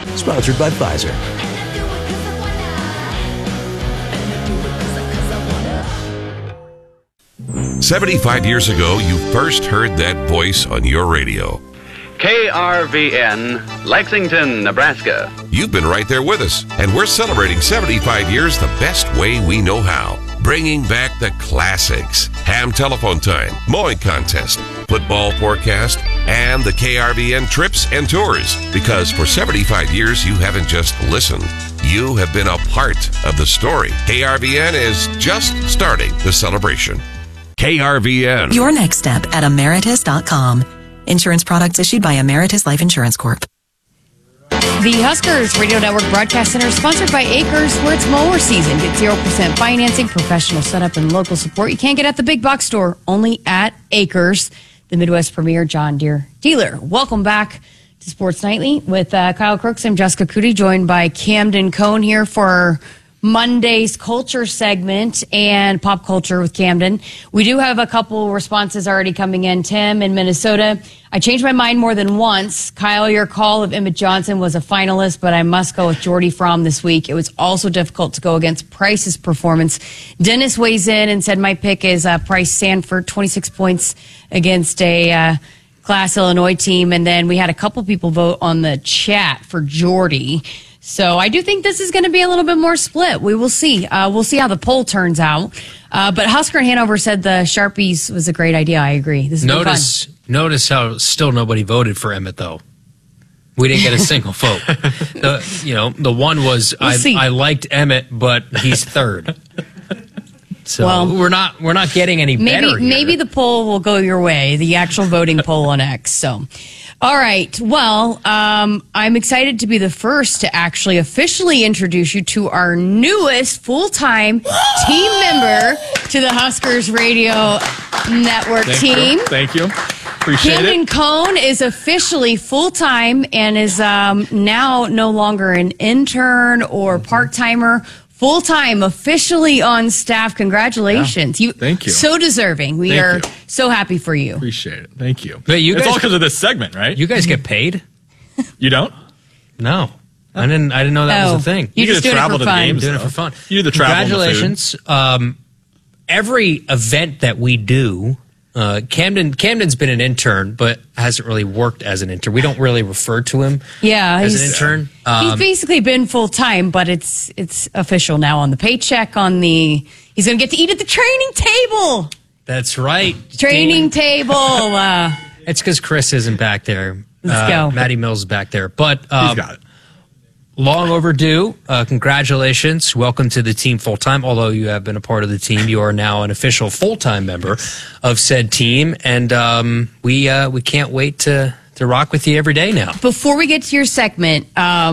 Sponsored by Pfizer. 75 years ago, you first heard that voice on your radio. KRVN, Lexington, Nebraska. You've been right there with us, and we're celebrating 75 years the best way we know how. Bringing back the classics. Ham telephone time, mowing contest, football forecast, and the KRVN trips and tours. Because for 75 years, you haven't just listened. You have been a part of the story. KRVN is just starting the celebration. KRVN. Your next step at Emeritus.com. Insurance products issued by Emeritus Life Insurance Corp. The Huskers Radio Network Broadcast Center is sponsored by Acres, where it's mower season. Get 0% financing, professional setup, and local support you can't get at the big box store, only at Acres, the Midwest premier John Deere dealer. Welcome back to Sports Nightly with Kyle Crooks. I'm Jessica Cootie, joined by Camden Cohn here for Monday's culture segment and pop culture with Camden. We do have a couple responses already coming in. Tim in Minnesota. I changed my mind more than once. Kyle, your call of Emmett Johnson was a finalist, but I must go with Jordy Fromm this week. It was also difficult to go against Price's performance. Dennis weighs in and said my pick is Price Sanford, 26 points against a Class Illinois team. And then we had a couple people vote on the chat for Jordy. So I do think this is going to be a little bit more split. We will see. We'll see how the poll turns out. But Husker and Hanover said the Sharpies was a great idea. I agree. This is fun. Notice how still nobody voted for Emmett, though. We didn't get a single vote. The one was I liked Emmett, but he's third. So we're not getting any better here. Maybe the poll will go your way, the actual voting poll on X. So, all right. Well, I'm excited to be the first to actually officially introduce you to our newest full-time team member to the Huskers Radio Network team. Thank you. Appreciate Camden it. Cohn is officially full-time and is now no longer an intern or part-timer. Full-time, officially on staff. Congratulations. Yeah, thank you. So deserving. We are so happy for you. Appreciate it. Thank you. But it's all because of this segment, right? You guys get paid? You don't? No. I didn't know that was a thing. You just get to doing travel it for to the fun. games, Doing it for fun. You do the travel and the food. Congratulations. Every event that we do, Camden's been an intern, but hasn't really worked as an intern. We don't really refer to him as an intern. He's basically been full-time, but it's official now on the paycheck, he's going to get to eat at the training table. That's right. Training table. It's because Chris isn't back there. Let's go. Matty Mills is back there. But He's got it. long overdue. Congratulations. Welcome to the team full-time. Although you have been a part of the team, you are now an official full-time member of said team. And we can't wait to rock with you every day now. Before we get to your segment,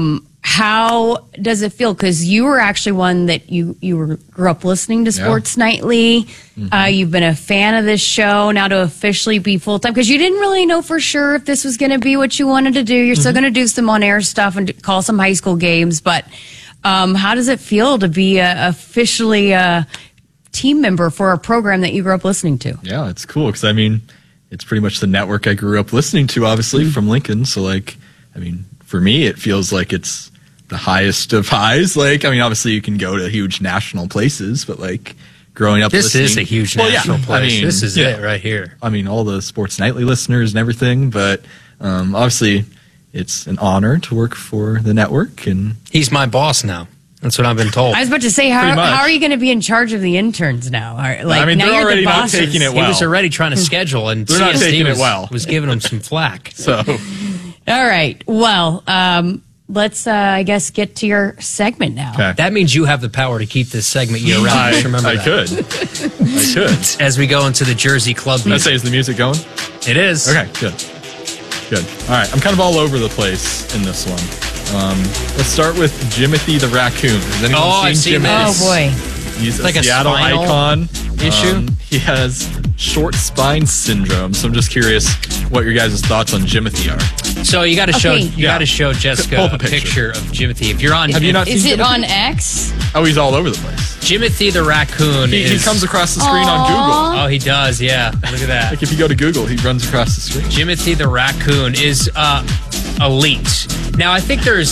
how does it feel? Because you were actually one that you grew up listening to Sports Nightly. Mm-hmm. You've been a fan of this show. Now to officially be full-time, because you didn't really know for sure if this was going to be what you wanted to do. You're still going to do some on-air stuff and call some high school games. But how does it feel to be officially a team member for a program that you grew up listening to? Yeah, it's cool because, it's pretty much the network I grew up listening to, obviously, from Lincoln. So, for me, it feels like it's the highest of highs. Obviously you can go to huge national places, but growing up this listening, is a huge national place. This is it right here. All the Sports Nightly listeners and everything, but obviously it's an honor to work for the network. And he's my boss now. That's what I've been told. I was about to say, how are you going to be in charge of the interns now? They're now already not taking it well. He was already trying to schedule, and they're not taking it well. Was giving him some flack. So, all right. Well, let's, I guess, get to your segment now. Okay. That means you have the power to keep this segment year-round. Just remember that. I could. As we go into the Jersey Club music. Is the music going? It is. Okay, good. All right, I'm kind of all over the place in this one. Let's start with Jimothy the Raccoon. Has anyone seen Jimothy? Oh, boy. He's like a Seattle icon. Issue? He has short spine syndrome, so I'm just curious what your guys' thoughts on Jimothy are. So you got to show Jessica a picture of Jimothy. If you're on, have you not seen Is it Jimothy? On X? Oh, he's all over the place. Jimothy the Raccoon. He comes across the screen on Google. Oh, he does. Yeah, look at that. If you go to Google, he runs across the screen. Jimothy the Raccoon is elite. Now, I think there's